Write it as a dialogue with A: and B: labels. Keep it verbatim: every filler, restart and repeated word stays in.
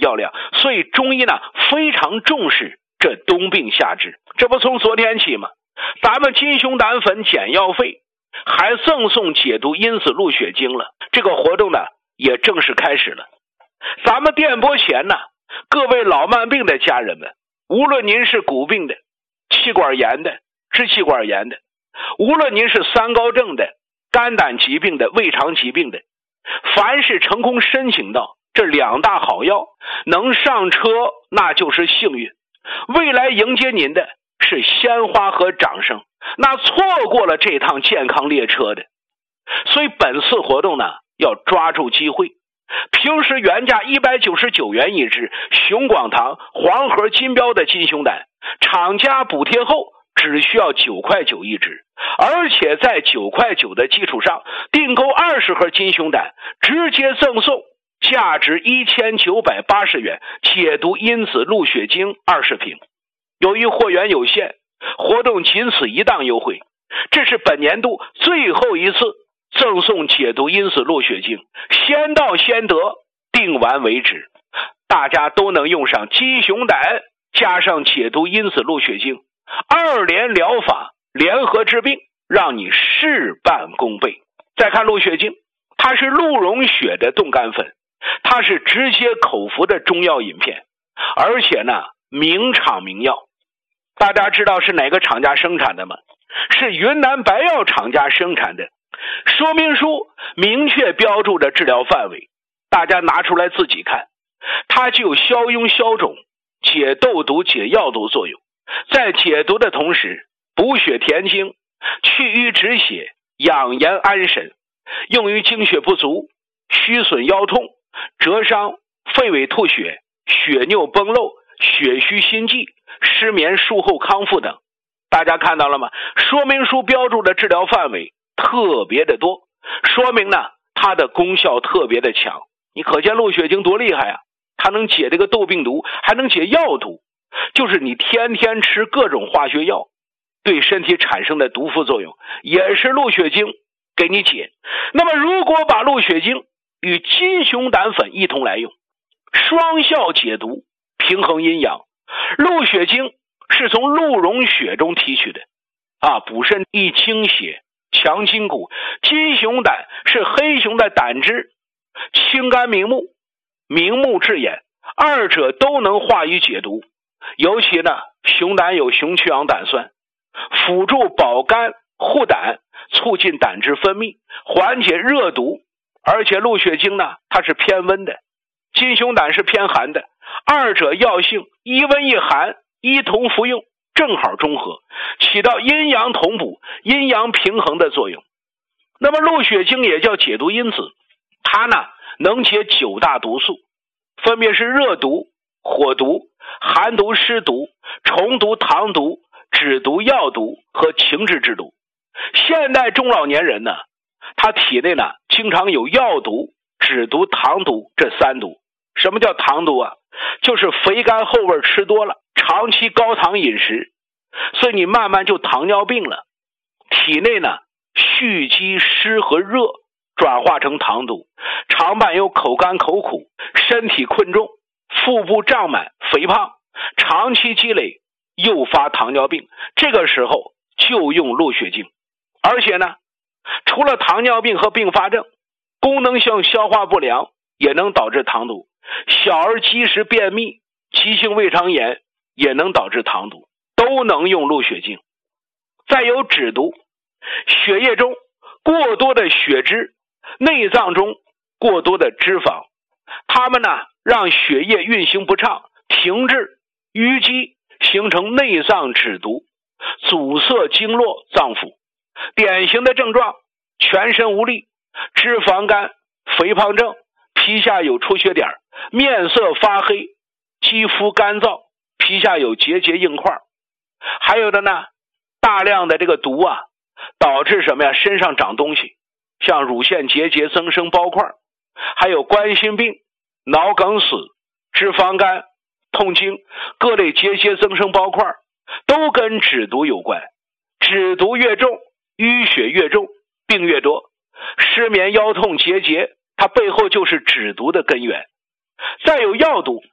A: 药量，所以中医呢非常重视这冬病夏治。这不从昨天起吗？咱们金熊胆粉减药费还赠送解毒因子鹿血精了，这个活动呢也正式开始了。咱们电波前呢，各位老慢病的家人们，无论您是骨病的、气管炎的、支气管炎的，无论您是三高症的、肝胆疾病的、胃肠疾病的，凡是成功申请到这两大好药能上车，那就是幸运，未来迎接您的是鲜花和掌声，那错过了这趟健康列车的。所以本次活动呢要抓住机会，平时原价一百九十九元一支熊广堂黄盒金标的金熊胆，厂家补贴后只需要九块九一支，而且在九块九的基础上订购二十盒金熊胆，直接赠送价值一千九百八十元解毒因子鹿血精二十瓶。由于货源有限，活动仅此一档优惠，这是本年度最后一次赠送解毒因子鹿血精，先到先得，订完为止，大家都能用上金熊胆加上解毒因子鹿血精，二联疗法联合治病，让你事半功倍。再看鹿血精，它是鹿茸血的冻干粉，它是直接口服的中药饮片，而且呢名厂名药。大家知道是哪个厂家生产的吗？是云南白药厂家生产的，说明书明确标注的治疗范围，大家拿出来自己看，它具有消痈消肿、解痘毒、解药毒作用，在解毒的同时补血填精，去瘀止血，养颜安神，用于精血不足、虚损腰痛、折伤、肺痿吐血、血尿崩漏、血虚心悸、失眠术后康复等。大家看到了吗？说明书标注的治疗范围特别的多，说明呢它的功效特别的强。你可见鹿血精多厉害啊，它能解这个痘病毒，还能解药毒，就是你天天吃各种化学药对身体产生的毒副作用，也是鹿血精给你解。那么如果把鹿血精与金熊胆粉一同来用，双效解毒，平衡阴阳。鹿血精是从鹿茸血中提取的啊，补肾益精血，强筋骨。金熊胆是黑熊的胆汁，清肝明目，明目治眼，二者都能化瘀解毒。尤其呢熊胆有熊去氧胆酸，辅助保肝护胆，促进胆汁分泌，缓解热毒。而且鹿血精呢它是偏温的，金熊胆是偏寒的，二者药性一温一寒，一同服用正好中和，起到阴阳同补、阴阳平衡的作用。那么鹿血精也叫解毒因子，它呢能解九大毒素，分别是热毒、火毒、寒毒、湿毒、虫毒、糖毒、脂毒、药毒和情志之毒。现代中老年人呢，他体内呢经常有药毒、脂毒、糖毒这三毒。什么叫糖毒啊？就是肥甘厚味吃多了，长期高糖饮食，所以你慢慢就糖尿病了。体内呢蓄积湿和热转化成糖毒，常伴有口干口苦、身体困重、腹部胀满、肥胖，长期积累诱发糖尿病。这个时候就用鹿血精。而且呢除了糖尿病和并发症，功能性消化不良也能导致糖毒，小儿积食便秘、急性胃肠炎也能导致糖毒，都能用鹿血精。再有脂毒，血液中过多的血脂，内脏中过多的脂肪，它们呢让血液运行不畅，停滞淤积，形成内脏脂毒，阻塞经络脏腑。典型的症状：全身无力、脂肪肝、肥胖症、皮下有出血点、面色发黑、肌肤干燥、皮下有结节硬块。还有的呢，大量的这个毒啊，导致什么呀？身上长东西，像乳腺结节增生包块，还有冠心病、脑梗死、脂肪肝、痛经、各类结节增生包块，都跟脂毒有关。脂毒越重，淤血越重，病越多。失眠、腰痛、结节，它背后就是脂毒的根源。再有药毒，